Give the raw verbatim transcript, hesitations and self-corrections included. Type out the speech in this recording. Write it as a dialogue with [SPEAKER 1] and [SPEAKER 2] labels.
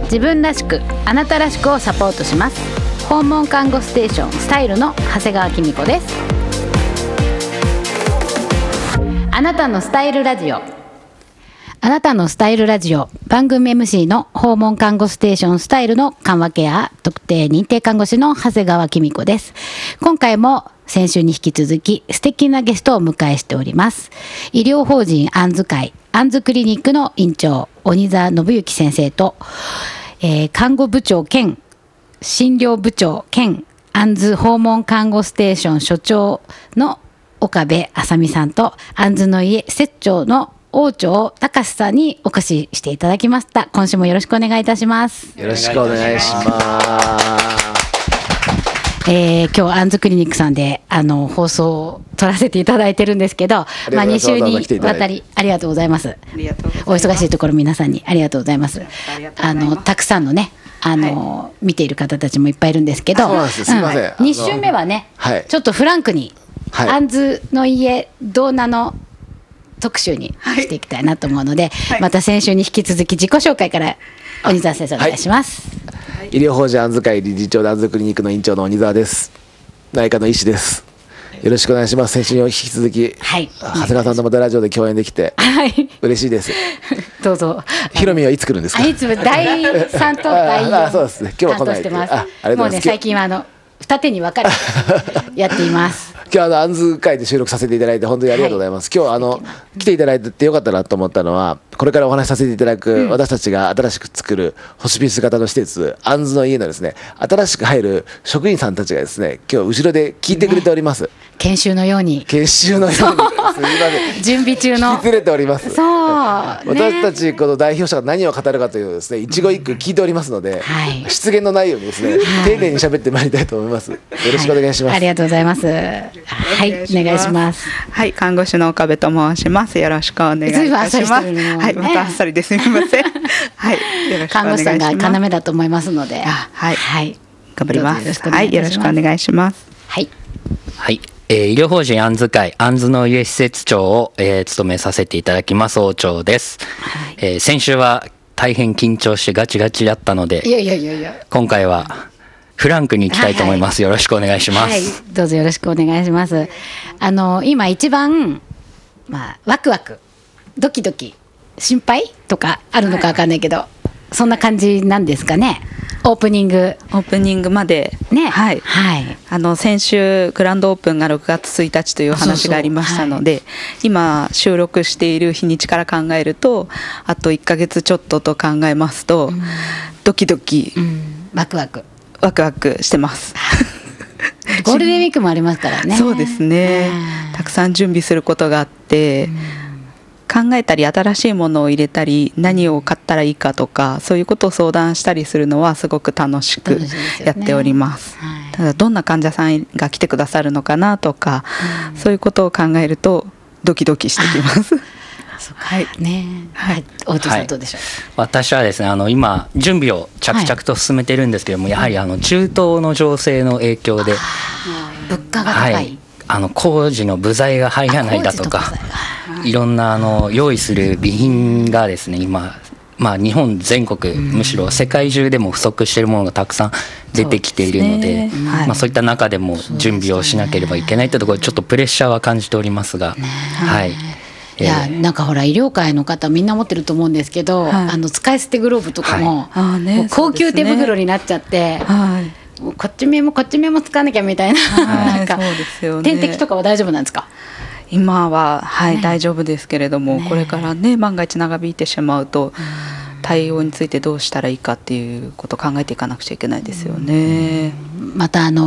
[SPEAKER 1] 自分らしくあなたらしくをサポートします。訪問看護ステーションスタイルの長谷川紀美子です。あなたのスタイルラジオ。あなたのスタイルラジオ番組 エムシー の訪問看護ステーションスタイルの緩和ケア特定認定看護師の長谷川紀美子です。今回も先週に引き続き素敵なゲストをお迎えしております。医療法人あんず会あんずクリニックの院長鬼澤信之先生と、えー、看護部長兼診療部長兼あんず訪問看護ステーション所長の岡部あさみさんとあんずの家施設長の王長隆さんにお越ししていただきました。今週もよろしくお願いいたします。
[SPEAKER 2] よろしくお願いします。
[SPEAKER 1] えー、今日あんずクリニックさんであの放送を撮らせていただいてるんですけど、まあ、に週にわたりありがとうございます。お忙しいところ皆さんにありがとうございます。あのたくさんのねあの、はい、見ている方たちもいっぱいいるんですけど、
[SPEAKER 2] そうなんです。すみません。
[SPEAKER 1] に週目はね、
[SPEAKER 2] はい、
[SPEAKER 1] ちょっとフランクに、はい、あんずの家どうなの特集にしていきたいなと思うので、はい、また先週に引き続き自己紹介から鬼澤先生お願いします。
[SPEAKER 2] はい、医療法人あんず会理事長であんずクリニックの院長の鬼澤です。内科の医師です。よろしくお願いします。先週に引き続き、はい、長谷川さんとまたラジオで共演できて、はい、嬉しいです。
[SPEAKER 1] どうぞ。
[SPEAKER 2] ひろみはいつ来るんですか。
[SPEAKER 1] いつもだいさんとだいよん
[SPEAKER 2] あ、そうですね。今日は来ない
[SPEAKER 1] してます。あ、ありがとうございます。もうね最近はあの二手に分かれてやっています。
[SPEAKER 2] 今日あのあんず会で収録させていただいて本当にありがとうございます。はい、今日あの来ていただいてよかったなと思ったのは、これからお話しさせていただく、うん、私たちが新しく作るホスピス型の施設あんずの家のですね新しく入る職員さんたちがですね今日後ろで聞いてくれております。ね、
[SPEAKER 1] 研修のように
[SPEAKER 2] 研修のようにすみません
[SPEAKER 1] 準備中の
[SPEAKER 2] 聞き連れております。
[SPEAKER 1] そう、ね、
[SPEAKER 2] 私たちこの代表者が何を語るかというですね一語一句聞いておりますので、はい、失言のないようにですね、はい、丁寧に喋ってまいりたいと思います。よろしくお願いします。はい、
[SPEAKER 1] ありがとうございます。はい、お願いします。
[SPEAKER 3] はい、看護師の岡部と申します。よろしくお願いいたします。はい、またあっさりですみません。はい、よろしくお願いします。
[SPEAKER 1] 看護師さんが要だと思いますので、
[SPEAKER 3] はい、
[SPEAKER 1] はい、
[SPEAKER 3] 頑張ります。はい、よろしくお願いします。
[SPEAKER 1] はい、
[SPEAKER 4] はい、えー、医療法人あんず会あんずの家施設長を、えー、務めさせていただきます王長です。はい、えー、先週は大変緊張してガチガチだったので、
[SPEAKER 1] いやいやいやいや、
[SPEAKER 4] 今回はフランクに行きたいと思います。はいはい、よろしくお願いします。
[SPEAKER 1] はい、どうぞよろしくお願いします。あの今一番まあワクワクドキドキ心配とかあるのかわかんないけど、はい、そんな感じなんですかね。オープニング
[SPEAKER 3] オープニングまでね、はい、はい、あの先週グランドオープンがろくがつついたちという話がありましたので、そうそう、はい、今収録している日にちから考えるとあといっかげつちょっとと考えますと、うん、ドキドキ、
[SPEAKER 1] うん、ワクワク
[SPEAKER 3] ワクワクしてます。
[SPEAKER 1] ゴールデンウィークもありますからね。
[SPEAKER 3] そうですね。たくさん準備することがあって、うん、考えたり新しいものを入れたり何を買ったらいいかとかそういうことを相談したりするのはすごく楽しくやっております。はい、ただどんな患者さんが来てくださるのかなとか、うん、そういうことを考えるとドキドキしてきます。
[SPEAKER 1] はいね、はい、大戸さんどうでしょう。
[SPEAKER 4] はい、私はですねあの今準備を着々と進めてるんですけども、はい、やはりあの中東の情勢の影響で
[SPEAKER 1] 物価が高い、はい、
[SPEAKER 4] あの工事の部材が入らないだとかいろんなあの用意する備品がですね今、まあ、日本全国むしろ世界中でも不足しているものがたくさん出てきているので、そう、ね、まあ、そういった中でも準備をしなければいけないというところでちょっとプレッシャーは感じておりますが、ね、はい、
[SPEAKER 1] いやなんかほら医療界の方みんな持ってると思うんですけど、はい、あの使い捨てグローブとかも、はい、もう高級手袋になっちゃって、はい、もうこっち目もこっち目も使わなきゃみたいな、はい、なんかそうですよね、点滴とかは大丈夫なんですか。
[SPEAKER 3] 今は、はい、ね、大丈夫ですけれども、ね、これからね万が一長引いてしまうと対応についてどうしたらいいかっていうことを考えていかなくちゃいけないですよね。
[SPEAKER 1] またあの